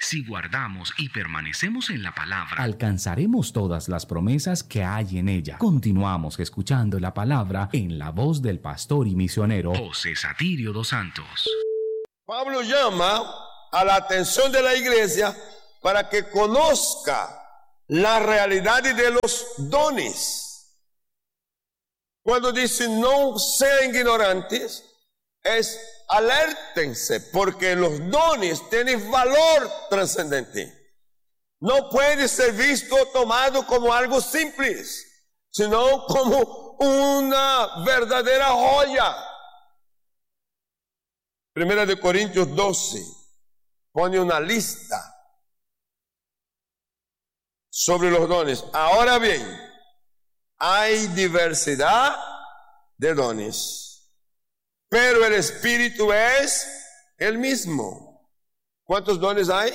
Si guardamos y permanecemos en la palabra, alcanzaremos todas las promesas que hay en ella. Continuamos escuchando la palabra en la voz del pastor y misionero José Satirio dos Santos. Pablo llama a la atención de la iglesia para que conozca la realidad de los dones. Cuando dice no sean ignorantes, es alértense, porque los dones tienen valor trascendente. No puede ser visto o tomado como algo simple, sino como una verdadera joya. Primera de Corintios 12 pone una lista sobre los dones. Ahora bien, hay diversidad de dones, pero el Espíritu es el mismo. ¿Cuántos dones hay?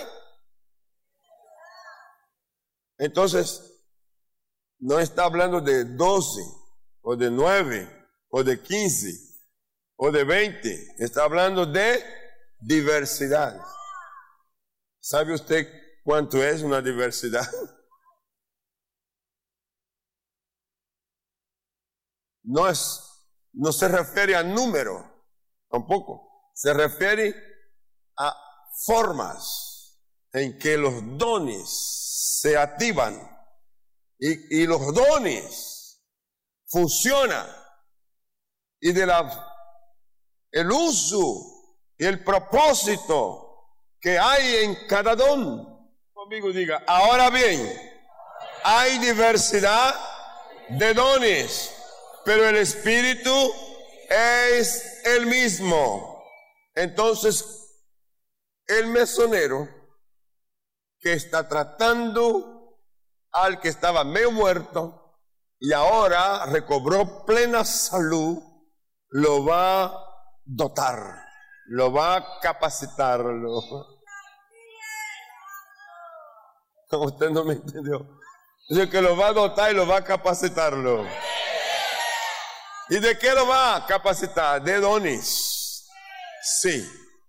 Entonces, no está hablando de 12, o de 9, o de 15, o de 20. Está hablando de diversidad. ¿Sabe usted cuánto es una diversidad? No se refiere a número, tampoco. Se refiere a formas en que los dones se activan y los dones funcionan, y el uso y el propósito que hay en cada don. Conmigo diga, ahora bien, hay diversidad de dones, pero el Espíritu es el mismo. Entonces, el mesonero que está tratando al que estaba medio muerto y ahora recobró plena salud, lo va a dotar, lo va a capacitar. Usted no me entendió. Dice que lo va a dotar y lo va a capacitarlo. ¿Y de qué lo va a capacitar? De dones. Sí.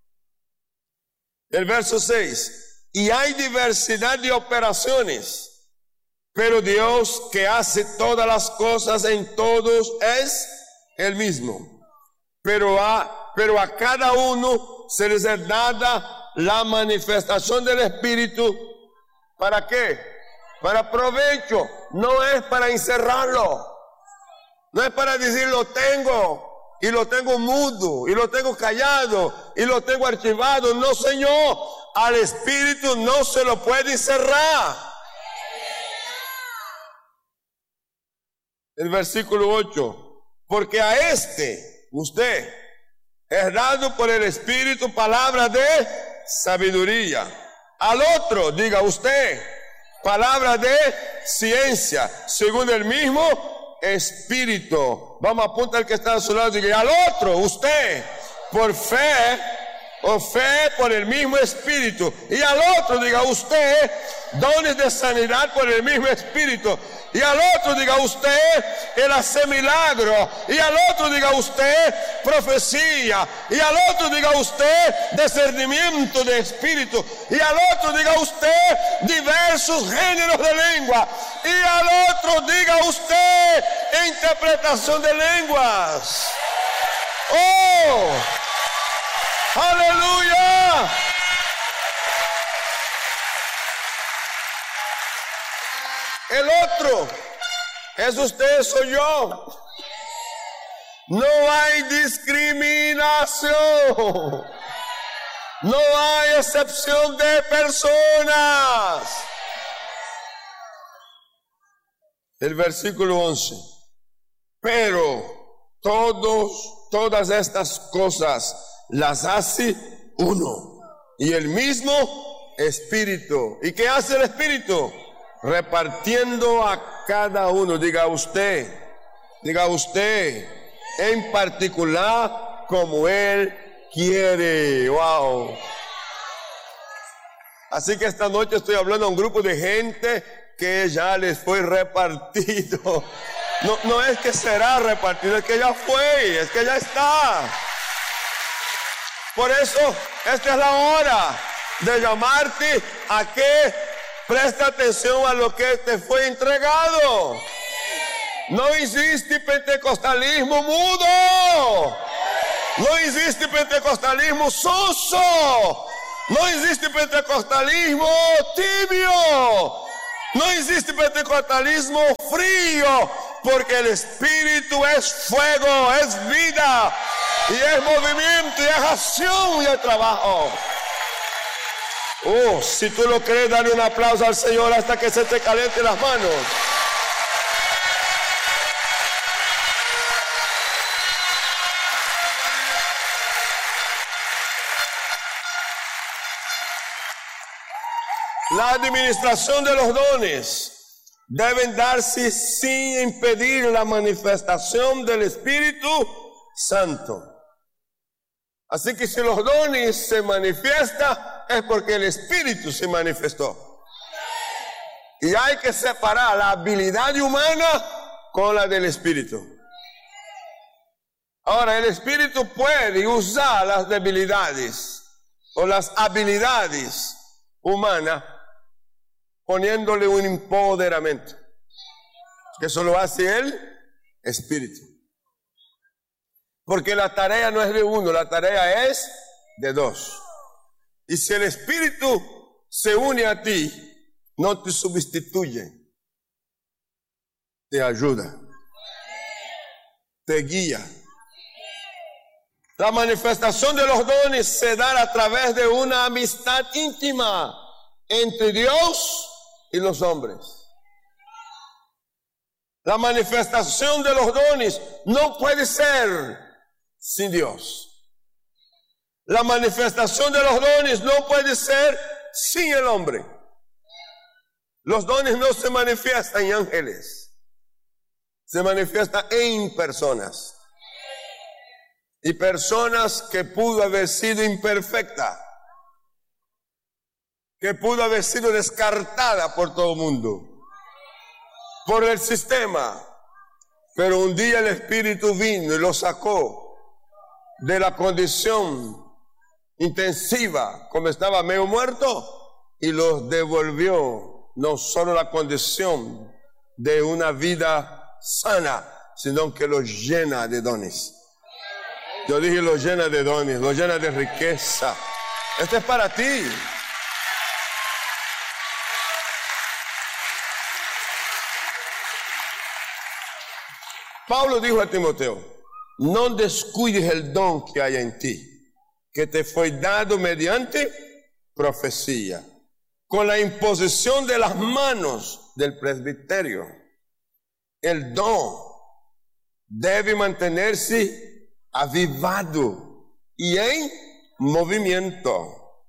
El verso 6. Y hay diversidad de operaciones, pero Dios que hace todas las cosas en todos es el mismo. Pero a cada uno se les es dada la manifestación del Espíritu. ¿Para qué? Para provecho. No es para encerrarlo. No es para decir lo tengo y lo tengo mudo y lo tengo callado y lo tengo archivado. No, Señor, al Espíritu no se lo puede encerrar. El versículo 8. Porque a usted, es dado por el Espíritu palabra de sabiduría. Al otro, diga usted, palabra de ciencia, según el mismo Espíritu. Vamos a apuntar al que está a su lado y diga, al otro, usted, por fe, o fe por el mismo Espíritu. Y al otro, diga usted, dones de sanidad por el mismo Espíritu. Y al otro, diga usted, el hacer milagro. Y al otro, diga usted, profecía. Y al otro, diga usted, discernimiento de espíritu. Y al otro, diga usted, diversos géneros de lengua. Y al otro, diga usted, interpretación de lenguas. ¡Oh! ¡Aleluya! El otro es usted, soy yo. No hay discriminación. No hay excepción de personas. El versículo 11. Pero todas estas cosas las hace uno y el mismo Espíritu. ¿Y qué hace el Espíritu? Repartiendo a cada uno. Diga usted en particular como Él quiere. Wow. Así que esta noche estoy hablando a un grupo de gente que ya les fue repartido. No es que será repartido, es que ya fue, es que ya está. Por eso, esta es la hora de llamarte a que presta atención a lo que te fue entregado. No existe pentecostalismo mudo. No existe pentecostalismo soso. No existe pentecostalismo tibio. No existe pentecostalismo frío. Porque el Espíritu es fuego, es vida, y es movimiento, y es acción, y es trabajo. Oh, si tú lo crees, dale un aplauso al Señor hasta que se te calienten las manos. La administración de los dones deben darse sin impedir la manifestación del Espíritu Santo. Así que si los dones se manifiestan, es porque el Espíritu se manifestó. Y hay que separar la habilidad humana con la del Espíritu. Ahora, el Espíritu puede usar las debilidades o las habilidades humanas poniéndole un empoderamiento. Eso lo hace el Espíritu. Porque la tarea no es de uno, la tarea es de dos. Y si el Espíritu se une a ti, no te sustituye, te ayuda, te guía. La manifestación de los dones se da a través de una amistad íntima entre Dios y los hombres. La manifestación de los dones no puede ser sin Dios. La manifestación de los dones no puede ser sin el hombre. Los dones no se manifiestan en ángeles, se manifiestan en personas. Y personas que pudo haber sido imperfecta, que pudo haber sido descartada por todo el mundo, por el sistema. Pero un día el Espíritu vino y lo sacó de la condición intensiva, como estaba medio muerto, y los devolvió no solo la condición de una vida sana, sino que los llena de dones. Yo dije lo llena de dones, lo llena de riqueza. Esto es para ti. Pablo dijo a Timoteo: no descuides el don que hay en ti, que te fue dado mediante profecía, con la imposición de las manos del presbiterio. El don debe mantenerse avivado y en movimiento.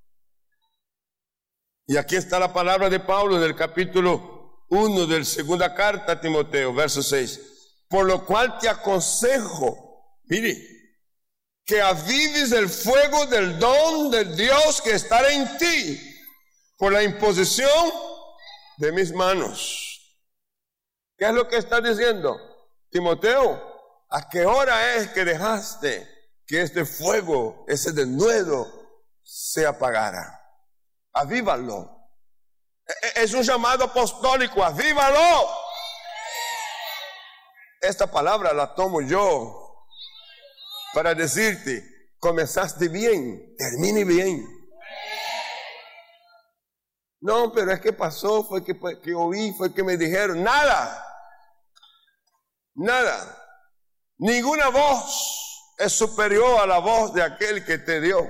Y aquí está la palabra de Pablo en el capítulo 1 de la segunda carta a Timoteo, verso 6. Por lo cual te aconsejo, mire, que avives el fuego del don de Dios que está en ti, por la imposición de mis manos. ¿Qué es lo que está diciendo Timoteo? ¿A qué hora es que dejaste que este fuego, ese denuedo, se apagara? Avívalo. Es un llamado apostólico, avívalo. Esta palabra la tomo yo para decirte: comenzaste bien, termine bien. No, pero es que pasó, fue que oí, fue que me dijeron. Nada. Ninguna voz es superior a la voz de aquel que te dio,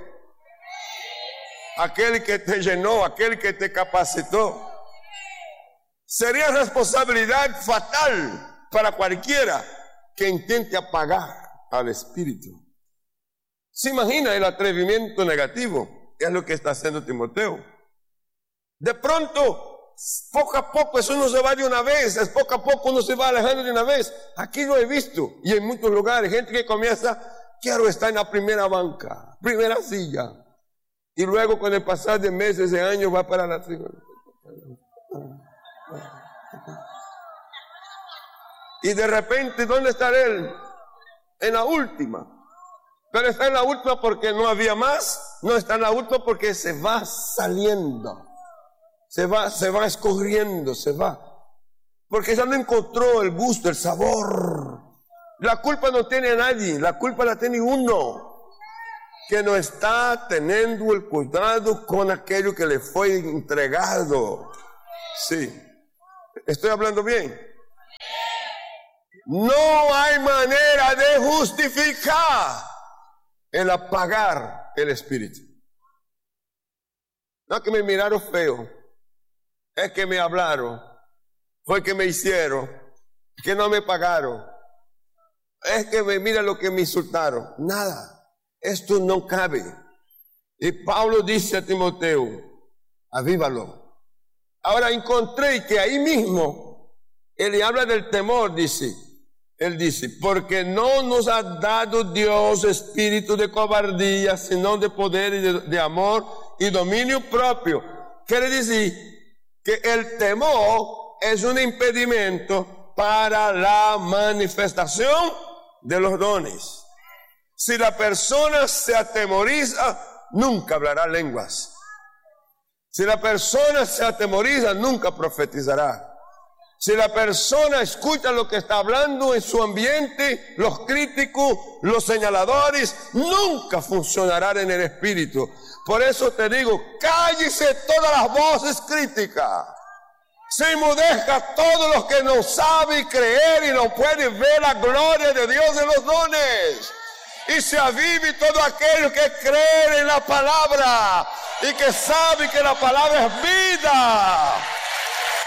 aquel que te llenó, aquel que te capacitó. Sería responsabilidad fatal para cualquiera que intente apagar al Espíritu. ¿Se imagina el atrevimiento negativo? Es lo que está haciendo Timoteo. De pronto, poco a poco, eso no se va de una vez, es poco a poco uno se va alejando de una vez. Aquí lo he visto, y en muchos lugares, gente que comienza: quiero estar en la primera banca, primera silla, y luego con el pasar de meses, de años, va para la segunda. Y de repente, ¿dónde está él? En la última. Pero está en la última porque no había más. No, está en la última porque se va saliendo. Se va escurriendo, se va. Porque ya no encontró el gusto, el sabor. La culpa no tiene a nadie, la culpa la tiene uno, que no está teniendo el cuidado con aquello que le fue entregado. Sí, estoy hablando bien. No hay manera de justificar el apagar el espíritu. No es que me miraron feo, es que me hablaron, fue que me hicieron, que no me pagaron, es que mira lo que me insultaron. Nada, esto no cabe. Y Pablo dice a Timoteo, avívalo. Ahora encontré que ahí mismo él habla del temor, dice. Él dice, porque no nos ha dado Dios espíritu de cobardía, sino de poder y de amor y dominio propio. Quiere decir que el temor es un impedimento para la manifestación de los dones. Si la persona se atemoriza, nunca hablará lenguas. Si la persona se atemoriza, nunca profetizará. Si la persona escucha lo que está hablando en su ambiente, los críticos, los señaladores, nunca funcionarán en el espíritu. Por eso te digo, cállese todas las voces críticas. Se enmudezca todos los que no saben creer y no pueden ver la gloria de Dios en los dones. Y se avive todo aquello que cree en la palabra y que sabe que la palabra es vida.